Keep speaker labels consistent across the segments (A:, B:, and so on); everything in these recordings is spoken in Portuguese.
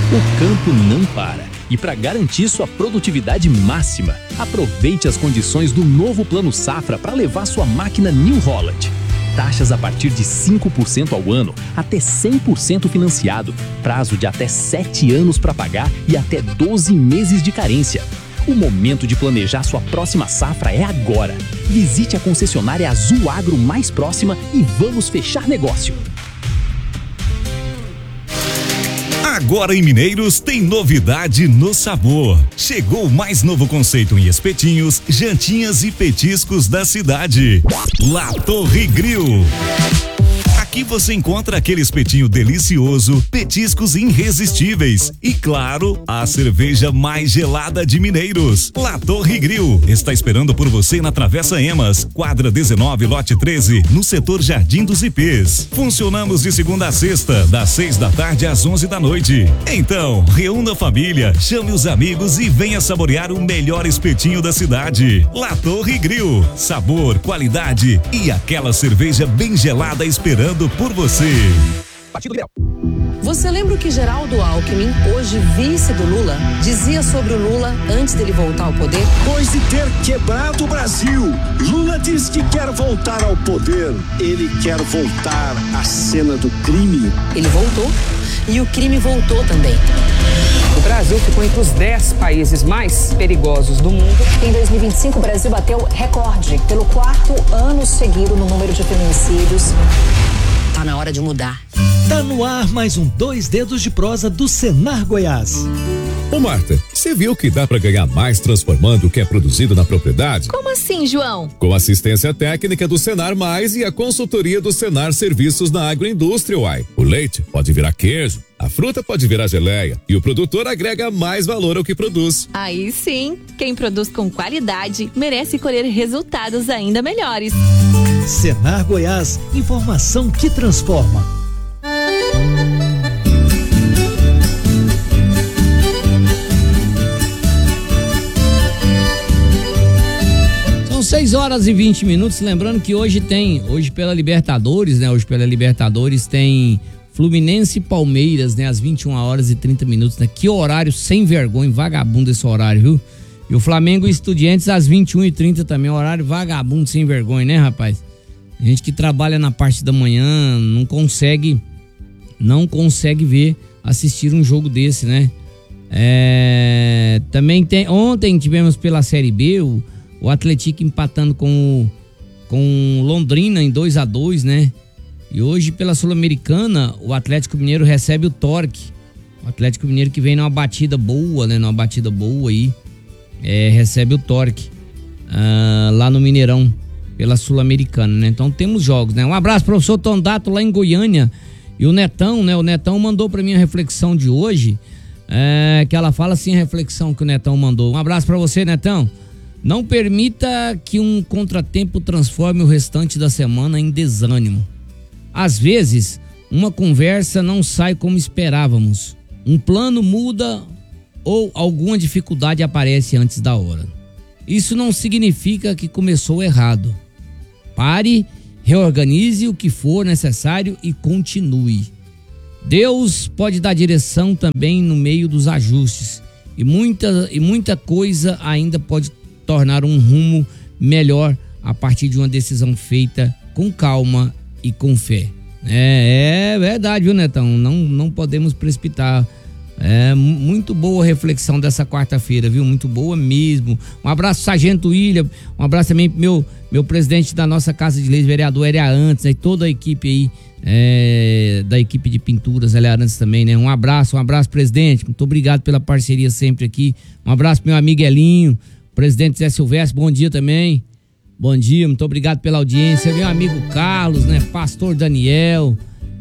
A: O campo não para. E para garantir sua produtividade máxima, aproveite as condições do novo Plano Safra para levar sua máquina New Holland. Taxas a partir de 5% ao ano, até 100% financiado, prazo de até 7 anos para pagar e até 12 meses de carência. O momento de planejar sua próxima safra é agora. Visite a concessionária Azul Agro mais próxima e vamos fechar negócio.
B: Agora em Mineiros tem novidade no sabor. Chegou o mais novo conceito em espetinhos, jantinhas e petiscos da cidade. La Torre Grill. Aqui você encontra aquele espetinho delicioso, petiscos irresistíveis e, claro, a cerveja mais gelada de Mineiros. La Torre Grill está esperando por você na Travessa Emas, quadra 19, lote 13, no setor Jardim dos Ipês. Funcionamos de segunda a sexta, das 6 da tarde às 11 da noite. Então, reúna a família, chame os amigos e venha saborear o melhor espetinho da cidade. La Torre Grill, sabor, qualidade e aquela cerveja bem gelada esperando por você.
A: Partido Liberal.
C: Você lembra o que Geraldo Alckmin, hoje vice do Lula, dizia sobre o Lula antes dele voltar ao poder?
D: Depois de ter quebrado o Brasil, Lula diz que quer voltar ao poder. Ele quer voltar à cena do crime.
C: Ele voltou e o crime voltou também.
E: O Brasil ficou entre os 10 países mais perigosos do mundo.
F: Em 2025, o Brasil bateu recorde pelo 4º ano seguido no número de feminicídios.
C: Tá na hora de mudar.
G: Tá no ar mais um Dois Dedos de Prosa do Senar Goiás.
H: Ô Marta, você viu que dá para ganhar mais transformando o que é produzido na propriedade?
I: Como assim, João?
H: Com assistência técnica do Senar Mais e a consultoria do Senar Serviços na Agroindústria, uai. O leite pode virar queijo, a fruta pode virar geleia e o produtor agrega mais valor ao que produz.
I: Aí sim, quem produz com qualidade merece colher resultados ainda melhores.
G: Senar Goiás, informação que transforma.
J: São 6h20. Lembrando que hoje pela Libertadores, né? Hoje pela Libertadores tem Fluminense e Palmeiras, né? Às 21h30, né? Que horário sem vergonha, vagabundo esse horário, viu? E o Flamengo e Estudiantes às 21h30 também, horário vagabundo sem vergonha, né, rapaz? Gente que trabalha na parte da manhã não consegue assistir um jogo desse, né? Também ontem tivemos pela Série B o Atlético empatando com Londrina em 2-2, né? E hoje pela Sul-Americana o Atlético Mineiro recebe o Torque. O Atlético Mineiro que vem numa batida boa, né? Numa batida boa aí, recebe o Torque lá no Mineirão pela Sul-Americana, né? Então temos jogos, né? Um abraço pro professor Tondato lá em Goiânia. E o Netão, né? O Netão mandou pra mim a reflexão de hoje, que ela fala assim, a reflexão que o Netão mandou. Um abraço pra você, Netão. Não permita que um contratempo transforme o restante da semana em desânimo. Às vezes, uma conversa não sai como esperávamos. Um plano muda ou alguma dificuldade aparece antes da hora. Isso não significa que começou errado. Pare, reorganize o que for necessário e continue. Deus pode dar direção também no meio dos ajustes. E muita coisa ainda pode tornar um rumo melhor a partir de uma decisão feita com calma e com fé. É verdade, viu, Netão? Não podemos precipitar. Muito boa a reflexão dessa quarta-feira, viu? Muito boa mesmo. Um abraço, Sargento William. Um abraço também pro meu presidente da nossa Casa de Leis, vereador Hélio Arantes, né? Toda a equipe aí, da equipe de pinturas, Hélio Arantes também, né? Um abraço, presidente. Muito obrigado pela parceria sempre aqui. Um abraço pro meu amigo Elinho, presidente Zé Silvestre, bom dia também. Bom dia, muito obrigado pela audiência. Meu amigo Carlos, né? Pastor Daniel.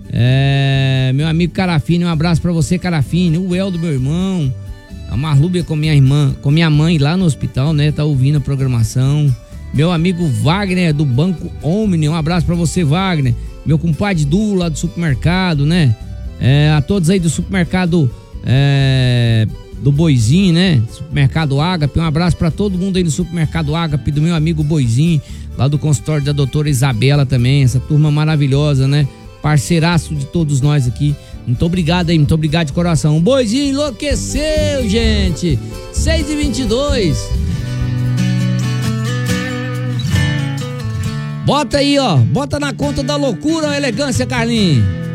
J: Meu amigo Carafine, um abraço pra você, Carafine. O Eldo, meu irmão. A Marlúbia com minha mãe lá no hospital, né? Tá ouvindo a programação. Meu amigo Wagner do Banco Omni, um abraço pra você, Wagner. Meu compadre Du lá do supermercado, né? A todos aí do supermercado do Boizinho, né? Supermercado Ágape, um abraço pra todo mundo aí do supermercado Ágape, do meu amigo Boizinho, lá do consultório da doutora Isabela também, essa turma maravilhosa, né? Parceiraço de todos nós aqui Muito obrigado aí, muito obrigado de coração. O boizinho enlouqueceu, gente. 6h22. Bota aí, ó. Bota na conta da loucura, a elegância, Carlinhos.